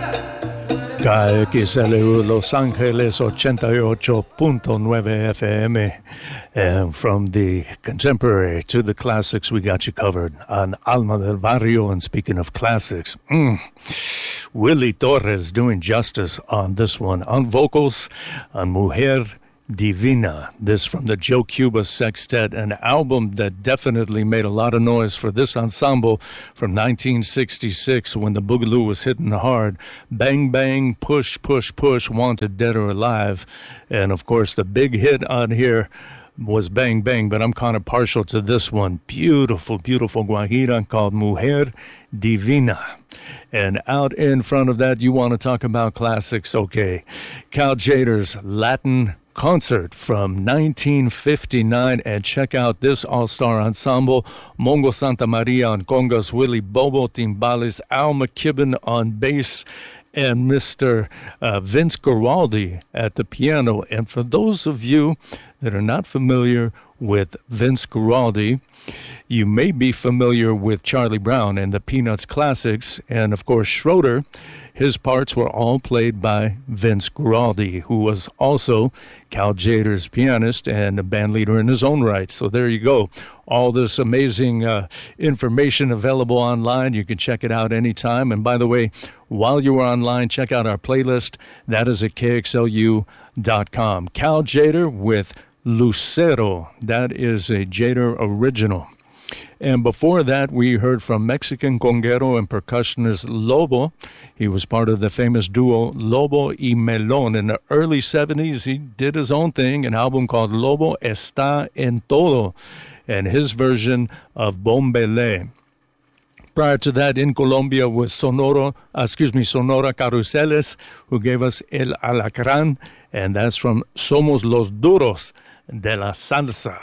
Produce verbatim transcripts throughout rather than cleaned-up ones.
K X L U Los Angeles eighty-eight point nine F M. And from the contemporary to the classics, we got you covered on Alma del Barrio. And speaking of classics, mm, Willie Torres doing justice on this one. On vocals, on Mujer Divina. This from the Joe Cuba Sextet, an album that definitely made a lot of noise for this ensemble from nineteen sixty-six when the Boogaloo was hitting hard. Bang, bang, push, push, push, Wanted Dead or Alive. And, of course, the big hit on here was Bang, Bang, but I'm kind of partial to this one. Beautiful, beautiful Guajira called Mujer Divina. And out in front of that, you want to talk about classics? Okay. Cal Tjader's Latin Concert from nineteen fifty-nine, and check out this all-star ensemble: Mongo Santa Maria on congas, Willie Bobo timbales, Al McKibben on bass, and Mister Uh, Vince Guaraldi at the piano. And for those of you that are not familiar with Vince Guaraldi, you may be familiar with Charlie Brown and the Peanuts Classics, and of course Schroeder. His parts were all played by Vince Guaraldi, who was also Cal Tjader's pianist and a band leader in his own right. So there you go. All this amazing uh, information available online. You can check it out anytime. And by the way, while you are online, check out our playlist. That is at K X L U dot com. Cal Tjader with Lucero. That is a Tjader original. And before that, we heard from Mexican conguero and percussionist Lobo. He was part of the famous duo Lobo y Melon. In the early seventies, he did his own thing, an album called Lobo Está en Todo, and his version of Bombele. Prior to that, in Colombia was Sonoro, uh, excuse me, Sonora Caruseles, who gave us El Alacrán, and that's from Somos los Duros de la Salsa.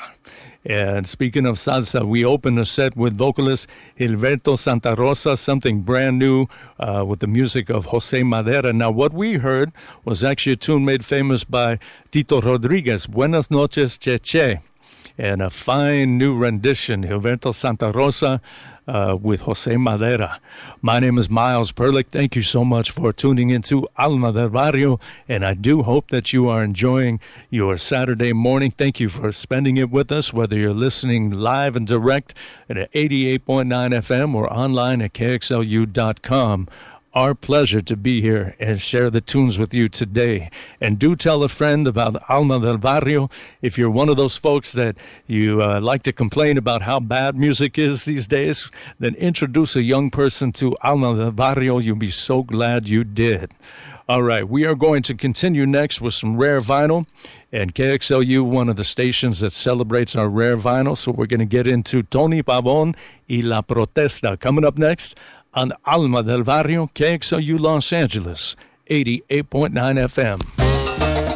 And speaking of salsa, we opened the set with vocalist Gilberto Santa Rosa, something brand new uh, with the music of Jose Madera. Now, what we heard was actually a tune made famous by Tito Rodriguez, Buenas Noches, Che Che. And a fine new rendition, Gilberto Santa Rosa uh, with Jose Madera. My name is Miles Perlick. Thank you so much for tuning into Alma del Barrio, and I do hope that you are enjoying your Saturday morning. Thank you for spending it with us, whether you're listening live and direct at eighty-eight point nine F M or online at K X L U dot com. Our pleasure to be here and share the tunes with you today. And do tell a friend about Alma del Barrio. If you're one of those folks that you uh, like to complain about how bad music is these days, then introduce a young person to Alma del Barrio. You'll be so glad you did. All right, we are going to continue next with some rare vinyl. And K X L U, one of the stations that celebrates our rare vinyl. So we're going to get into Tony Pavon y La Protesta. Coming up next on Alma del Barrio, K X L U Los Angeles, eighty-eight point nine F M.